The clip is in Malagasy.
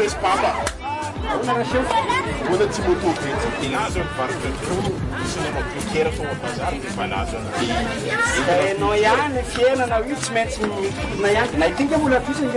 resy papa. Mbola tsy moto vety ilazo mivarotra sinema blokera tonga bazary de malaza hainao ihany fiainana io tsy maintsy mitokona ihany na itinga mbola fisy